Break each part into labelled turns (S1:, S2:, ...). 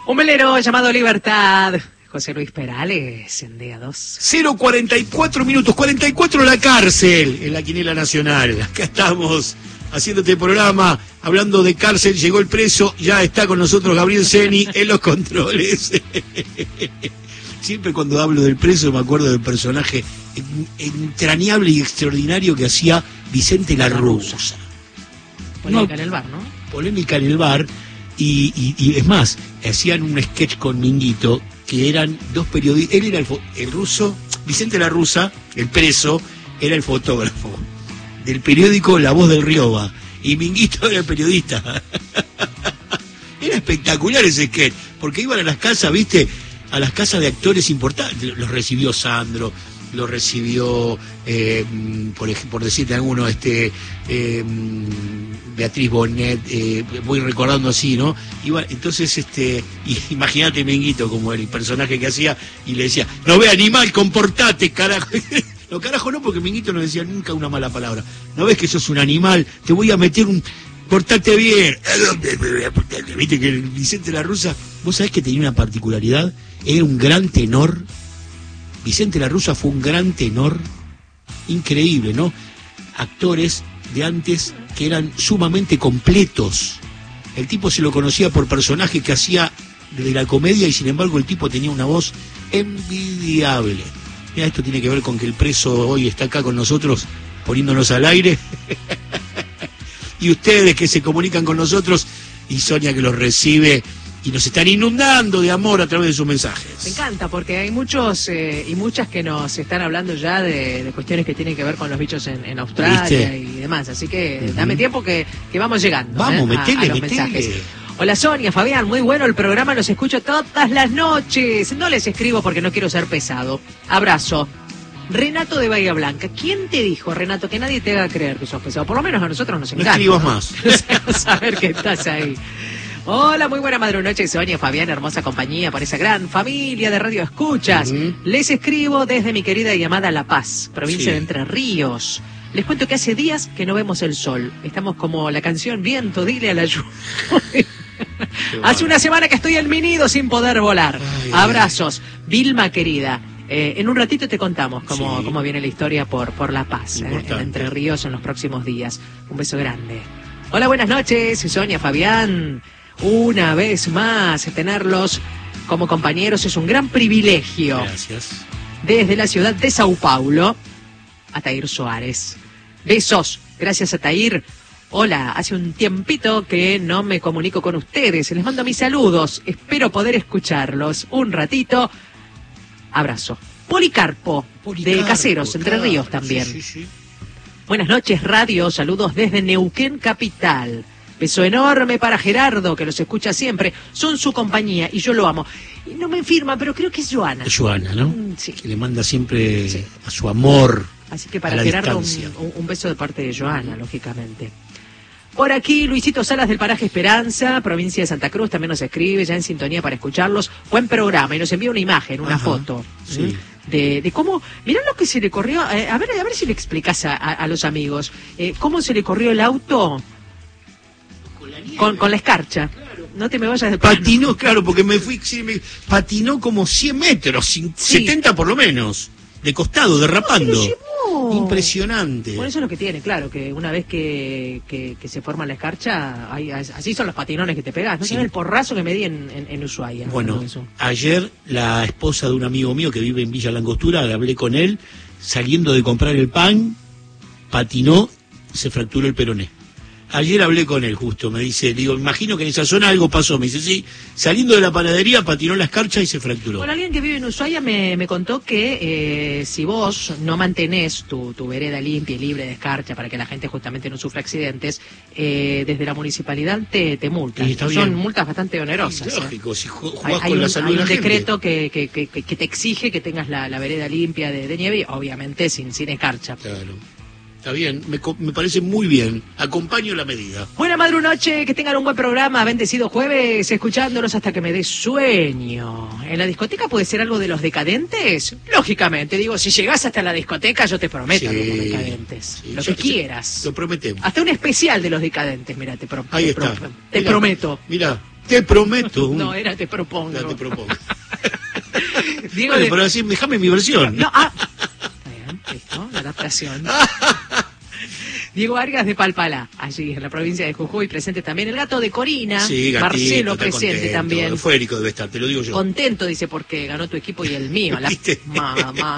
S1: Un velero llamado Libertad. José Luis Perales, en día 2.
S2: 0:44 minutos, 44 la cárcel en la Quinela Nacional. Acá estamos haciendo este programa, hablando de cárcel, llegó el preso, ya está con nosotros Gabriel Ceni en los controles. Siempre cuando hablo del preso me acuerdo del personaje entrañable y extraordinario que hacía Vicente La Russa.
S1: Polémica en el bar, ¿no?
S2: Polémica en el bar, y es más, hacían un sketch con Minguito, que eran dos periodistas. Él era el ruso, Vicente La Russa, el preso, era el fotógrafo del periódico La Voz del Rioba, y Minguito era el periodista. Era espectacular ese sketch, porque iban a las casas, ¿viste? A las casas de actores importantes. Los recibió Sandro, lo recibió, por decirte alguno, Beatriz Bonet, voy recordando así, ¿no? Entonces, imagínate Minguito como el personaje que hacía, y le decía, no ve animal, comportate, carajo. No, carajo no, porque Minguito no decía nunca una mala palabra. No ves que sos un animal, te voy a meter un... Portate bien. Viste que el Vicente La Russa, vos sabés que tenía una particularidad, era un gran tenor. Vicente La Russa fue un gran tenor, increíble, ¿no? Actores de antes que eran sumamente completos. El tipo se lo conocía por personajes que hacía de la comedia, y sin embargo el tipo tenía una voz envidiable. Mira, esto tiene que ver con que el preso hoy está acá con nosotros, poniéndonos al aire. Y ustedes que se comunican con nosotros, y Sonia que los recibe, y nos están inundando de amor a través de sus mensajes.
S1: Me encanta, porque hay muchos y muchas que nos están hablando ya de cuestiones que tienen que ver con los bichos en Australia. ¿Viste? Y demás. Así que dame tiempo que vamos llegando.
S2: Vamos, metele,
S1: a los mensajes. Hola Sonia, Fabián, muy bueno el programa, los escucho todas las noches. No les escribo porque no quiero ser pesado. Abrazo. Renato de Bahía Blanca. ¿Quién te dijo, Renato, que nadie te haga creer que sos pesado? Por lo menos a nosotros nos encanta.
S2: No escribas más.
S1: Saber que estás ahí. Hola, muy buena madrugada, Sonia, Fabián, hermosa compañía por esa gran familia de radio escuchas. Les escribo desde mi querida y amada La Paz, provincia de Entre Ríos. Les cuento que hace días que no vemos el sol. Estamos como la canción Viento, dile a la lluvia. Hace una semana que estoy en mi nido sin poder volar. Abrazos. Vilma querida. En un ratito te contamos cómo viene la historia por La Paz, en Entre Ríos en los próximos días. Un beso grande. Hola, buenas noches, Sonia, Fabián. Una vez más, tenerlos como compañeros es un gran privilegio.
S2: Gracias.
S1: Desde la ciudad de Sao Paulo, Atair Suárez. Besos. Gracias, Atair. Hola, hace un tiempito que no me comunico con ustedes. Les mando mis saludos. Espero poder escucharlos un ratito. Abrazo. Policarpo, de Caseros, Entre Ríos también. Sí. Buenas noches, radio. Saludos desde Neuquén Capital. Beso enorme para Gerardo, que los escucha siempre. Son su compañía y yo lo amo. Y no me firma, pero creo que es Joana.
S2: Es Joana, ¿no? Sí. Que le manda siempre a su amor.
S1: Así que para Gerardo un beso de parte de Joana, lógicamente. Por aquí, Luisito Salas del paraje Esperanza, provincia de Santa Cruz, también nos escribe, ya en sintonía para escucharlos. Buen programa, y nos envía una imagen, una foto. Sí. De cómo, mirá lo que se le corrió, a ver si le explicás a los amigos, cómo se le corrió el auto con la escarcha. Claro. No te me vayas de
S2: patinó, claro, porque patinó como 100 metros, 70 por lo menos, de costado, derrapando. Impresionante.
S1: Por eso es lo que tiene, claro, que una vez que se forma la escarcha, así son los patinones que te pegás. ¿No? Sí. El porrazo que me di en Ushuaia.
S2: Bueno, ayer la esposa de un amigo mío que vive en Villa Langostura, hablé con él, saliendo de comprar el pan, patinó, se fracturó el peroné. Ayer hablé con él justo, me dice, digo, imagino que en esa zona algo pasó, me dice, sí, saliendo de la panadería patinó la escarcha y se fracturó.
S1: Bueno, alguien que vive en Ushuaia me contó que si vos no mantenés tu vereda limpia y libre de escarcha para que la gente justamente no sufra accidentes, desde la municipalidad te multan. Son multas bastante onerosas.
S2: Sí, lógico, si jugás con la salud de la gente.
S1: Hay un decreto que te exige que tengas la vereda limpia de nieve, obviamente sin escarcha.
S2: Claro. Está bien, me parece muy bien. Acompaño la medida.
S1: Buena madrugada, que tengan un buen programa. Bendecido jueves, escuchándolos hasta que me dé sueño. ¿En la discoteca puede ser algo de Los Decadentes? Lógicamente, digo, si llegás hasta la discoteca, yo te prometo algo con Decadentes. Lo que quieras.
S2: Lo prometemos.
S1: Hasta un especial de Los Decadentes, mira, te prometo.
S2: Ahí está.
S1: Te prometo.
S2: Mira, Te prometo.
S1: No, era te propongo.
S2: Ya te propongo.
S1: Diego
S2: Bueno,
S1: de...
S2: pero así, déjame mi versión.
S1: No, está bien, listo, la adaptación. Diego Vargas de Palpalá, allí en la provincia de Jujuy, presente también el gato de Corina,
S2: Sí, gatito,
S1: Marcelo
S2: está
S1: presente
S2: contento,
S1: también.
S2: Eufórico debe estar, te lo digo yo.
S1: Contento, dice, porque ganó tu equipo y el mío. La
S2: ¿Viste?
S1: mamá.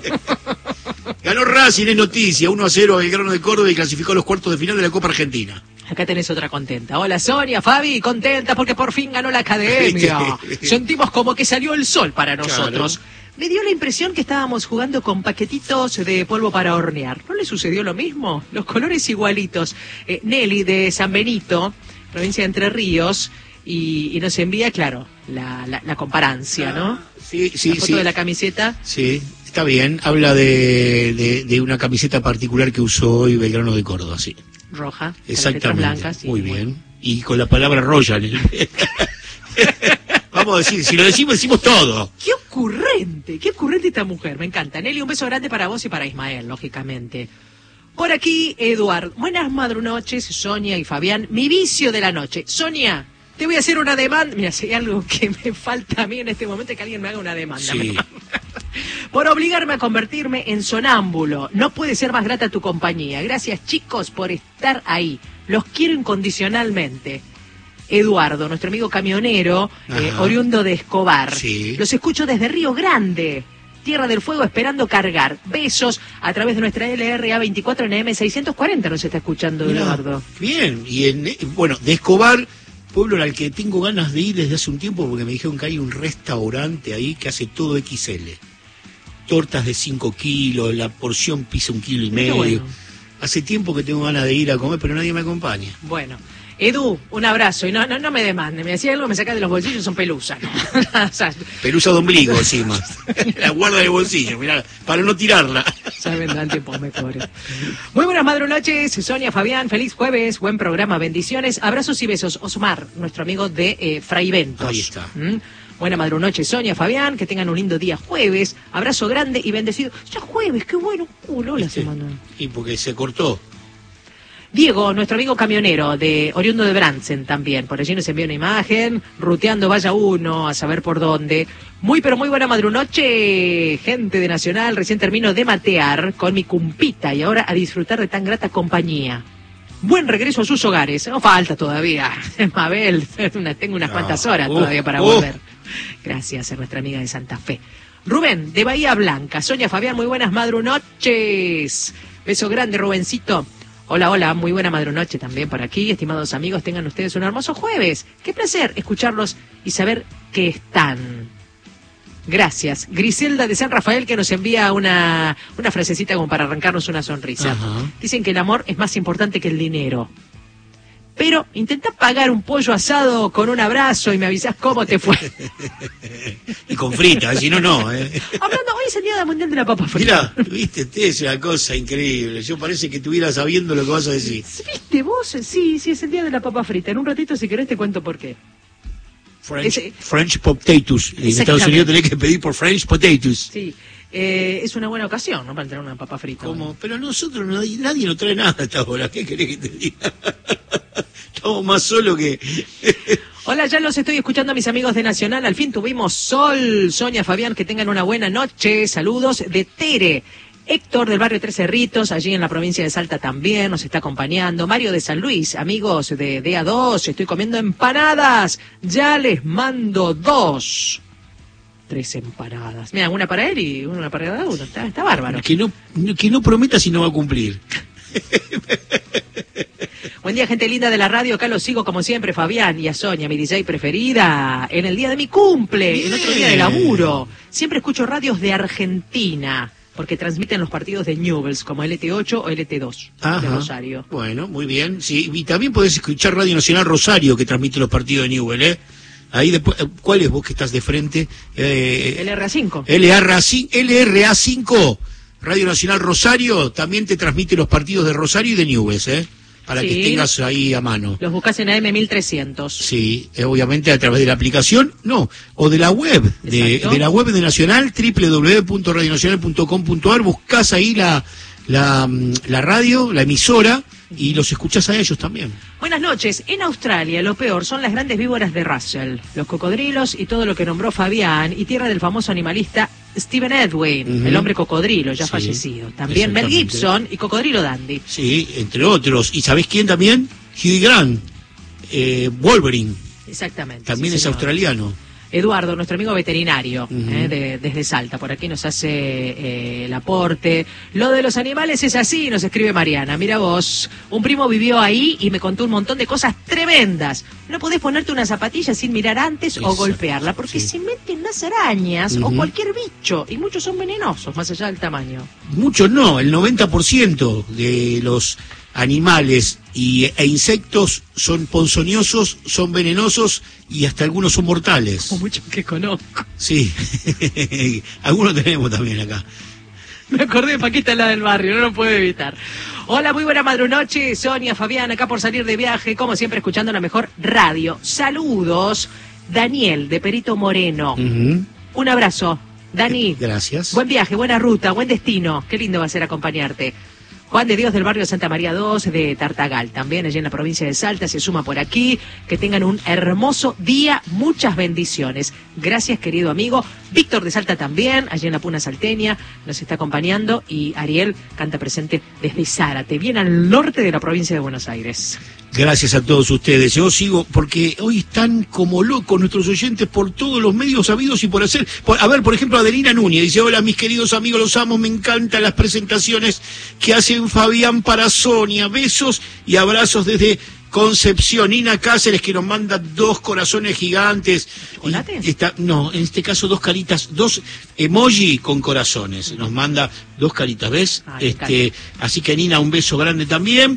S2: Ganó Racing, es noticia, 1-0 a Belgrano de Córdoba y clasificó a los cuartos de final de la Copa Argentina.
S1: Acá tenés otra contenta. Hola Sonia, Fabi, contenta porque por fin ganó la academia.
S2: ¿Viste?
S1: Sentimos como que salió el sol para nosotros.
S2: Claro.
S1: Me dio la impresión que estábamos jugando con paquetitos de polvo para hornear. ¿No le sucedió lo mismo? Los colores igualitos. Nelly de San Benito, provincia de Entre Ríos, y nos envía, claro, la comparancia, ¿no?
S2: Sí,
S1: La
S2: sí,
S1: foto
S2: sí.
S1: de la camiseta.
S2: Sí, está bien. Habla de una camiseta particular que usó hoy Belgrano de Córdoba, sí.
S1: Roja, con las letras
S2: Exactamente.
S1: blancas. Sí,
S2: Muy
S1: bueno.
S2: bien. Y con la palabra Royal. Vamos a decir, si lo decimos todo.
S1: Qué ocurrente esta mujer, me encanta. Nelly, un beso grande para vos y para Ismael, lógicamente. Por aquí, Eduardo. Buenas madrunoches, Sonia y Fabián. Mi vicio de la noche. Sonia, te voy a hacer una demanda. Mira, si hay algo que me falta a mí en este momento es que alguien me haga una demanda.
S2: Sí.
S1: Por obligarme a convertirme en sonámbulo. No puede ser más grata tu compañía. Gracias, chicos, por estar ahí. Los quiero incondicionalmente. Eduardo, nuestro amigo camionero, oriundo de Escobar.
S2: Sí.
S1: Los escucho desde Río Grande, Tierra del Fuego, esperando cargar. Besos a través de nuestra LRA 24 NM 640 nos está escuchando.
S2: Mirá,
S1: Eduardo.
S2: bien. Y bueno, de Escobar, pueblo al que tengo ganas de ir desde hace un tiempo porque me dijeron que hay un restaurante ahí que hace todo XL. Tortas de 5 kilos, la porción pisa 1,5 kilos.
S1: Bueno.
S2: Hace tiempo que tengo ganas de ir a comer, pero nadie me acompaña.
S1: Bueno, Edu, un abrazo y no me demande. Me decía algo, me saca de los bolsillos, son pelusas. O sea,
S2: Pelusa de ombligo encima. La guarda de bolsillo, mirá, para no tirarla.
S1: ya vendrán tiempos mejores. Muy buenas madrunoches, Sonia, Fabián, feliz jueves, buen programa, bendiciones, abrazos y besos. Osmar, nuestro amigo de Fraiventos.
S2: Ahí está.
S1: Buena madrunoche, Sonia, Fabián, que tengan un lindo día jueves, abrazo grande y bendecido. Ya jueves, qué bueno, culo la semana.
S2: Y porque se cortó.
S1: Diego, nuestro amigo camionero, de oriundo de Brandsen también, por allí nos envió una imagen, ruteando vaya uno, a saber por dónde. Muy pero muy buena madrunoche, gente de Nacional, recién termino de matear con mi cumpita y ahora a disfrutar de tan grata compañía. Buen regreso a sus hogares, no falta todavía, Mabel, tengo unas cuantas horas todavía para volver. Gracias a nuestra amiga de Santa Fe. Rubén, de Bahía Blanca, Sonia, Fabián, muy buenas madrunoches. Beso grande, Rubencito. Hola, hola, muy buena madrunoche también por aquí. Estimados amigos, tengan ustedes un hermoso jueves. Qué placer escucharlos y saber que están. Gracias. Griselda de San Rafael que nos envía una frasecita como para arrancarnos una sonrisa.
S2: Ajá.
S1: Dicen que el amor es más importante que el dinero. Pero intentá pagar un pollo asado con un abrazo y me avisás cómo te fue.
S2: Y con frita, si no, no.
S1: Hablando, hoy es el Día Mundial de la Papa Frita.
S2: Mirá, viste, es una cosa increíble. Yo parece que estuviera sabiendo lo que vas a decir.
S1: ¿Viste vos? Sí, es el Día de la Papa Frita. En un ratito, si querés, te cuento por qué.
S2: French potatoes. En Estados Unidos tenés que pedir por French potatoes.
S1: Sí, es una buena ocasión, ¿no? Para tener una papa frita.
S2: ¿Cómo? Pero nosotros, nadie nos trae nada hasta ahora. ¿Qué querés que te diga? Estamos más solos que...
S1: Hola, ya los estoy escuchando a mis amigos de Nacional. Al fin tuvimos sol. Sonia, Fabián, que tengan una buena noche. Saludos de Tere. Héctor del barrio Tres Cerritos, allí en la provincia de Salta también nos está acompañando. Mario de San Luis, amigos de DA2, estoy comiendo empanadas. Ya les mando 2. 3 empanadas. Mira, una para él y una para cada uno. Está bárbaro.
S2: Que no prometa si no va a cumplir.
S1: Buen día, gente linda de la radio. Acá los sigo como siempre, Fabián y a Sonia, mi DJ preferida. En el día de mi cumple,
S2: Bien.
S1: en otro día de laburo. Siempre escucho radios de Argentina, porque transmiten los partidos de Newell's, como LT8 o LT2 de Rosario.
S2: Bueno, muy bien. Sí, y también podés escuchar Radio Nacional Rosario, que transmite los partidos de Newell's, ¿eh? Ahí después, ¿cuál es vos que estás de frente?
S1: LRA5.
S2: LRA5, Radio Nacional Rosario, también te transmite los partidos de Rosario y de Newell's, ¿eh? Para
S1: Sí.
S2: que tengas ahí a mano.
S1: Los buscas en AM 1300.
S2: Sí, obviamente a través de la aplicación, no, o de la web, de la web de Nacional, www.radionacional.com.ar, buscas ahí la radio, la emisora, y los escuchás a ellos también.
S1: Buenas noches. En Australia lo peor son las grandes víboras de Russell, los cocodrilos y todo lo que nombró Fabián, y tierra del famoso animalista Stephen Edwin, el hombre cocodrilo, ya fallecido. También Mel Gibson y Cocodrilo Dandy.
S2: Sí, entre otros. ¿Y sabés quién también? Hugh Grant, Wolverine.
S1: Exactamente.
S2: También
S1: sí,
S2: es australiano.
S1: Eduardo, nuestro amigo veterinario, desde Salta, por aquí nos hace el aporte. Lo de los animales es así, nos escribe Mariana. Mira vos, un primo vivió ahí y me contó un montón de cosas tremendas. No podés ponerte una zapatilla sin mirar antes o golpearla, porque se meten las arañas o cualquier bicho, y muchos son venenosos, más allá del tamaño.
S2: Muchos no, el 90% de los animales e insectos son ponzoñosos, son venenosos y hasta algunos son mortales.
S1: Como muchos que conozco.
S2: Sí, algunos tenemos también acá.
S1: Me acordé de Paquita, la del barrio, no lo puedo evitar. Hola, muy buena madrunoche, Sonia, Fabián, acá por salir de viaje, como siempre escuchando la mejor radio. Saludos, Daniel, de Perito Moreno. Un abrazo, Dani.
S2: Gracias.
S1: Buen viaje, buena ruta, buen destino. Qué lindo va a ser acompañarte. Juan de Dios del barrio Santa María II de Tartagal, también allí en la provincia de Salta, se suma por aquí. Que tengan un hermoso día, muchas bendiciones. Gracias, querido amigo. Víctor de Salta también, allí en la Puna Salteña, nos está acompañando. Y Ariel canta presente desde Zárate, bien al norte de la provincia de Buenos Aires.
S2: Gracias a todos ustedes. Yo sigo, porque hoy están como locos nuestros oyentes por todos los medios habidos y por hacer. A ver, por ejemplo, Adelina Núñez dice: hola, mis queridos amigos, los amo, me encantan las presentaciones que hacen Fabián para Sonia. Besos y abrazos desde Concepción. Nina Cáceres, que nos manda 2 corazones gigantes.
S1: ¿Chocolate?
S2: No, en este caso 2 caritas, 2 emoji con corazones. Nos manda 2 caritas, ¿ves? Así que Nina, un beso grande también.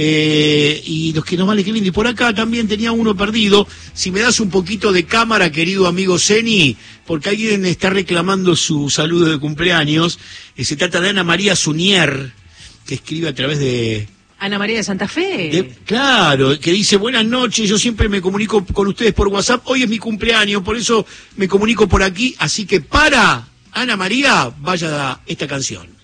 S2: Y los que nos vale que lindo. Y por acá también tenía uno perdido. Si me das un poquito de cámara, querido amigo Zeni, porque alguien está reclamando su saludo de cumpleaños. Se trata de Ana María Sunier, que escribe a través de...
S1: Ana María de Santa Fe.
S2: Claro, que dice: buenas noches, yo siempre me comunico con ustedes por WhatsApp. Hoy es mi cumpleaños, por eso me comunico por aquí. Así que para Ana María, vaya esta canción.